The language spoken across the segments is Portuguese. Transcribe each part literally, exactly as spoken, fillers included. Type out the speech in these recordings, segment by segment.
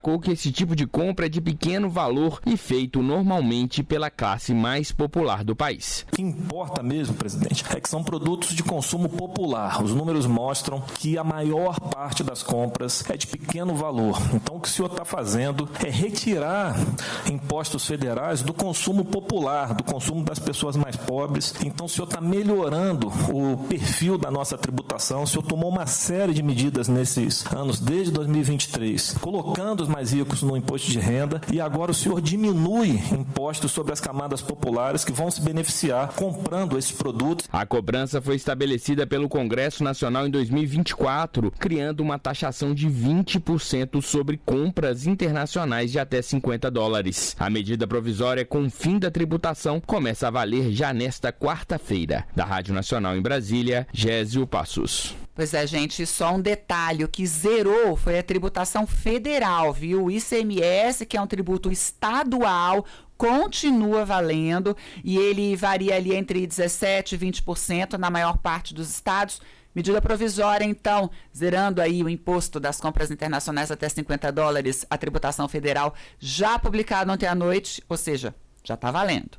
que esse tipo de compra é de pequeno valor e feito normalmente pela classe mais popular do país. O que importa mesmo, presidente, é que são produtos de consumo popular. Os números mostram que a maior parte das compras é de pequeno valor. Então, o que o senhor está fazendo é retirar impostos federais do consumo popular, do consumo das pessoas mais pobres. Então, o senhor está melhorando o perfil da nossa tributação. O senhor tomou uma série de medidas nesses anos, desde dois mil e vinte e três, colocando os mais ricos no imposto de renda, e agora o senhor diminui impostos sobre as camadas populares que vão se beneficiar comprando esses produtos. A cobrança foi estabelecida pelo Congresso Nacional em dois mil e vinte e quatro, criando uma taxação de vinte por cento sobre compras internacionais de até cinquenta dólares. A medida provisória com o fim da tributação começa a valer já nesta quarta-feira. Da Rádio Nacional em Brasília, Gésio Passos. Pois é, gente, só um detalhe, o que zerou foi a tributação federal, viu? O I C M S, que é um tributo estadual, continua valendo e ele varia ali entre dezessete por cento e vinte por cento na maior parte dos estados. Medida provisória, então, zerando aí o imposto das compras internacionais até cinquenta dólares, a tributação federal já publicada ontem à noite, ou seja, já está valendo.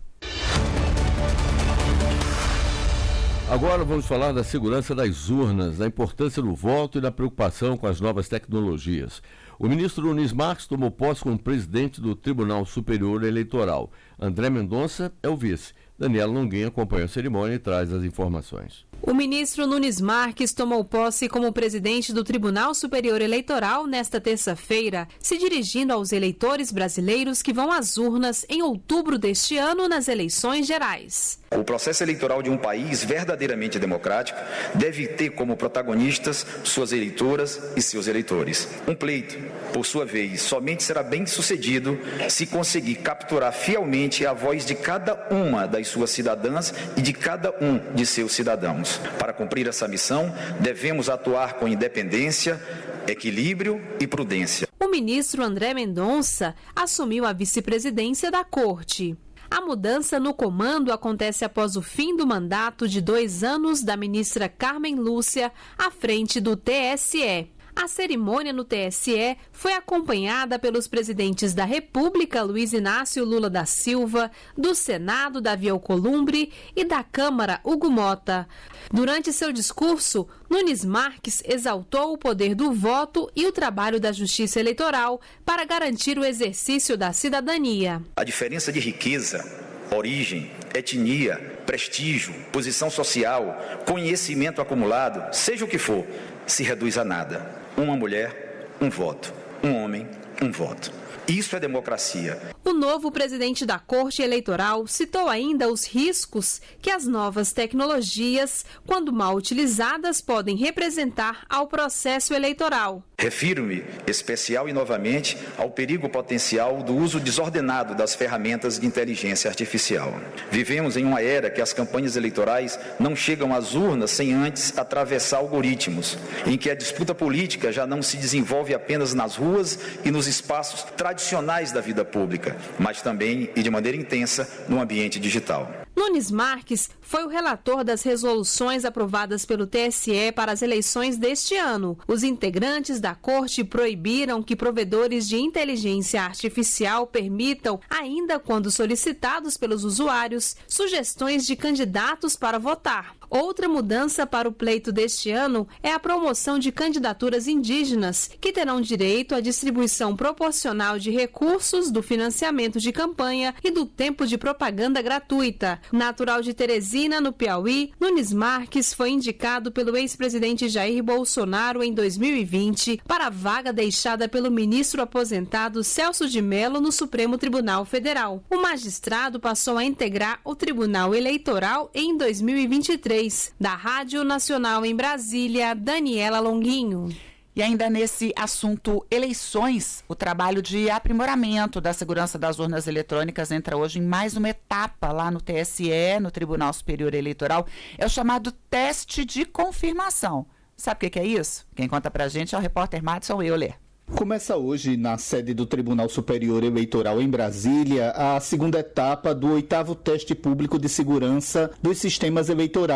Agora vamos falar da segurança das urnas, da importância do voto e da preocupação com as novas tecnologias. O ministro Nunes Marques tomou posse como presidente do Tribunal Superior Eleitoral. André Mendonça é o vice. Daniela Longuinho acompanha a cerimônia e traz as informações. O ministro Nunes Marques tomou posse como presidente do Tribunal Superior Eleitoral nesta terça-feira, se dirigindo aos eleitores brasileiros que vão às urnas em outubro deste ano nas eleições gerais. O processo eleitoral de um país verdadeiramente democrático deve ter como protagonistas suas eleitoras e seus eleitores. Um pleito, por sua vez, somente será bem sucedido se conseguir capturar fielmente a voz de cada uma das suas cidadãs e de cada um de seus cidadãos. Para cumprir essa missão, devemos atuar com independência, equilíbrio e prudência. O ministro André Mendonça assumiu a vice-presidência da Corte. A mudança no comando acontece após o fim do mandato de dois anos da ministra Carmen Lúcia à frente do T S E. A cerimônia no T S E foi acompanhada pelos presidentes da República, Luiz Inácio Lula da Silva, do Senado, Davi Alcolumbre, e da Câmara, Hugo Mota. Durante seu discurso, Nunes Marques exaltou o poder do voto e o trabalho da Justiça Eleitoral para garantir o exercício da cidadania. A diferença de riqueza, origem, etnia, prestígio, posição social, conhecimento acumulado, seja o que for, se reduz a nada. Uma mulher, um voto. Um homem, um voto. Isso é democracia. O novo presidente da Corte Eleitoral citou ainda os riscos que as novas tecnologias, quando mal utilizadas, podem representar ao processo eleitoral. Refiro-me, especial e novamente, ao perigo potencial do uso desordenado das ferramentas de inteligência artificial. Vivemos em uma era que as campanhas eleitorais não chegam às urnas sem antes atravessar algoritmos, em que a disputa política já não se desenvolve apenas nas ruas e nos espaços tradicionais da vida pública, mas também e de maneira intensa no ambiente digital. Nunes Marques foi o relator das resoluções aprovadas pelo T S E para as eleições deste ano. Os integrantes da Corte proibiram que provedores de inteligência artificial permitam, ainda quando solicitados pelos usuários, sugestões de candidatos para votar. Outra mudança para o pleito deste ano é a promoção de candidaturas indígenas, que terão direito à distribuição proporcional de recursos do financiamento de campanha e do tempo de propaganda gratuita. Natural de Teresina, no Piauí, Nunes Marques foi indicado pelo ex-presidente Jair Bolsonaro em dois mil e vinte para a vaga deixada pelo ministro aposentado Celso de Mello no Supremo Tribunal Federal. O magistrado passou a integrar o Tribunal Eleitoral em dois mil e vinte e três. Da Rádio Nacional em Brasília, Daniela Longuinho. E ainda nesse assunto eleições, o trabalho de aprimoramento da segurança das urnas eletrônicas entra hoje em mais uma etapa lá no T S E, no Tribunal Superior Eleitoral. É o chamado teste de confirmação. Sabe o que é isso? Quem conta pra gente é o repórter Madison Euler. Começa hoje, na sede do Tribunal Superior Eleitoral em Brasília, a segunda etapa do oitavo teste público de segurança dos sistemas eleitorais,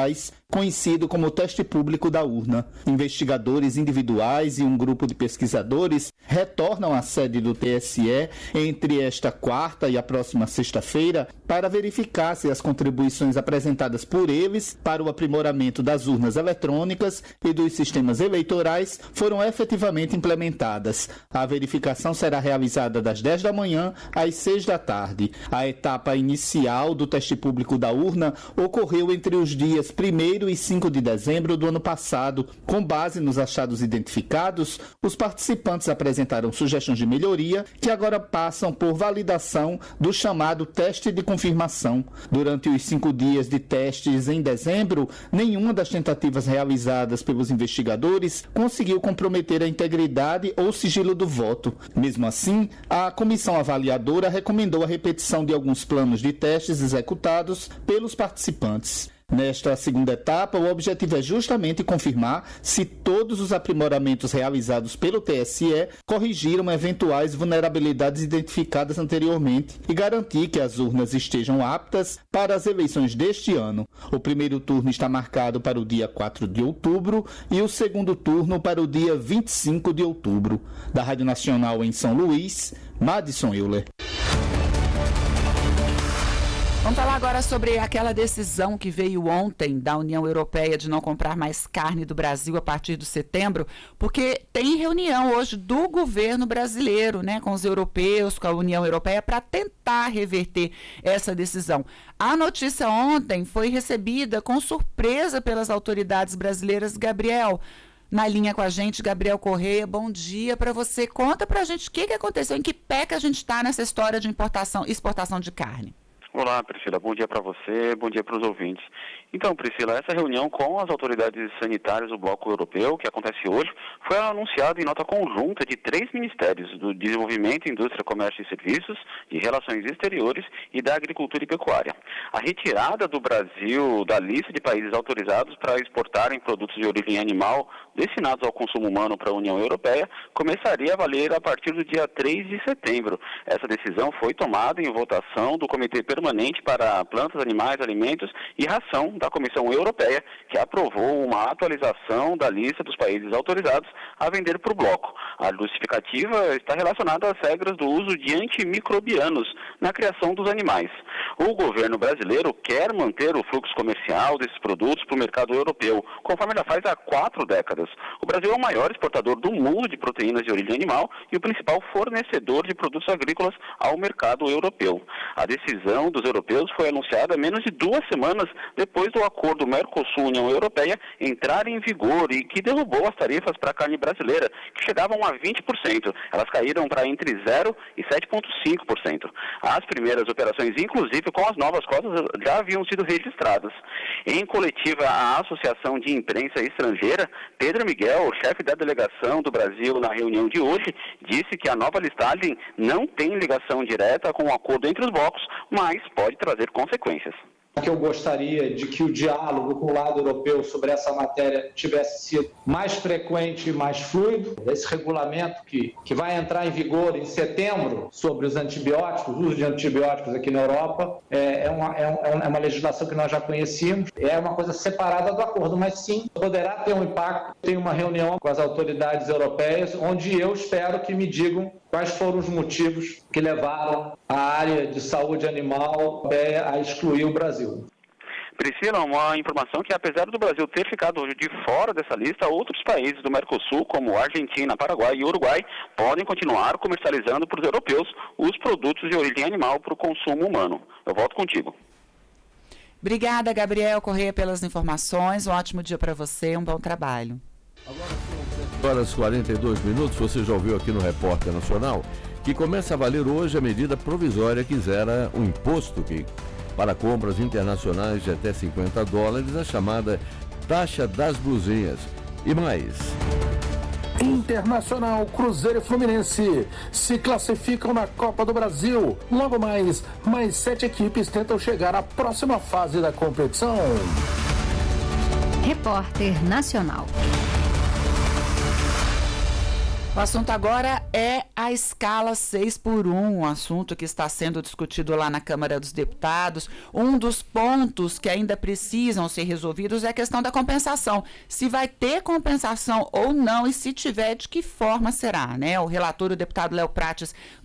conhecido como teste público da urna. Investigadores individuais e um grupo de pesquisadores retornam à sede do T S E entre esta quarta e a próxima sexta-feira para verificar se as contribuições apresentadas por eles para o aprimoramento das urnas eletrônicas e dos sistemas eleitorais foram efetivamente implementadas. A verificação será realizada das dez da manhã às seis da tarde. A etapa inicial do teste público da urna ocorreu entre os dias primeiro e cinco de dezembro do ano passado. Com base nos achados identificados, os participantes apresentaram sugestões de melhoria que agora passam por validação do chamado teste de confirmação. Durante os cinco dias de testes em dezembro, nenhuma das tentativas realizadas pelos investigadores conseguiu comprometer a integridade ou sigilo do voto. Mesmo assim, a comissão avaliadora recomendou a repetição de alguns planos de testes executados pelos participantes. Nesta segunda etapa, o objetivo é justamente confirmar se todos os aprimoramentos realizados pelo T S E corrigiram eventuais vulnerabilidades identificadas anteriormente e garantir que as urnas estejam aptas para as eleições deste ano. O primeiro turno está marcado para o dia quatro de outubro e o segundo turno para o dia vinte e cinco de outubro. Da Rádio Nacional em São Luís, Madison Euler. Vamos falar agora sobre aquela decisão que veio ontem da União Europeia de não comprar mais carne do Brasil a partir de setembro, porque tem reunião hoje do governo brasileiro, né, com os europeus, com a União Europeia, para tentar reverter essa decisão. A notícia ontem foi recebida com surpresa pelas autoridades brasileiras. Gabriel, na linha com a gente, Gabriel Correia, bom dia para você. Conta para a gente o que, que aconteceu, em que pé que a gente está nessa história de importação e exportação de carne. Olá, Priscila. Bom dia para você, bom dia para os ouvintes. Então, Priscila, essa reunião com as autoridades sanitárias do Bloco Europeu, que acontece hoje, foi anunciada em nota conjunta de três ministérios, do Desenvolvimento, Indústria, Comércio e Serviços, de Relações Exteriores e da Agricultura e Pecuária. A retirada do Brasil da lista de países autorizados para exportarem produtos de origem animal destinados ao consumo humano para a União Europeia começaria a valer a partir do dia três de setembro. Essa decisão foi tomada em votação do Comitê Permanente para Plantas, Animais, Alimentos e Ração da Comissão Europeia, que aprovou uma atualização da lista dos países autorizados a vender para o bloco. A justificativa está relacionada às regras do uso de antimicrobianos na criação dos animais. O governo brasileiro quer manter o fluxo comercial desses produtos para o mercado europeu, conforme já faz há quatro décadas. O Brasil é o maior exportador do mundo de proteínas de origem animal e o principal fornecedor de produtos agrícolas ao mercado europeu. A decisão dos europeus foi anunciada menos de duas semanas depois do acordo Mercosul-União Europeia entrar em vigor e que derrubou as tarifas para a carne brasileira, que chegavam a vinte por cento. Elas caíram para entre zero por cento e sete vírgula cinco por cento. As primeiras operações, inclusive com as novas cotas, já haviam sido registradas. Em coletiva à Associação de Imprensa Estrangeira, Pedro Miguel, chefe da delegação do Brasil na reunião de hoje, disse que a nova listagem não tem ligação direta com o acordo entre os blocos, mas pode trazer consequências. Que eu gostaria de que o diálogo com o lado europeu sobre essa matéria tivesse sido mais frequente e mais fluido. Esse regulamento que, que vai entrar em vigor em setembro sobre os antibióticos, o uso de antibióticos aqui na Europa, é, é, uma, é uma legislação que nós já conhecíamos, é uma coisa separada do acordo, mas sim poderá ter um impacto. Tem uma reunião com as autoridades europeias, onde eu espero que me digam quais foram os motivos que levaram a área de saúde animal a excluir o Brasil. Priscila, uma informação que, apesar do Brasil ter ficado hoje de fora dessa lista, outros países do Mercosul, como Argentina, Paraguai e Uruguai, podem continuar comercializando para os europeus os produtos de origem animal para o consumo humano. Eu volto contigo. Obrigada, Gabriel Correia, pelas informações. Um ótimo dia para você, um bom trabalho. Agora são horas e quarenta e dois minutos, você já ouviu aqui no Repórter Nacional, que começa a valer hoje a medida provisória que zera o imposto que, para compras internacionais de até cinquenta dólares, a chamada taxa das blusinhas. E mais. Internacional, Cruzeiro e Fluminense se classificam na Copa do Brasil. Logo mais, mais sete equipes tentam chegar à próxima fase da competição. Repórter Nacional. O assunto agora é a escala seis por um, um assunto que está sendo discutido lá na Câmara dos Deputados. Um dos pontos que ainda precisam ser resolvidos é a questão da compensação. Se vai ter compensação ou não, e se tiver, de que forma será, né? O relator, o deputado Léo Prates,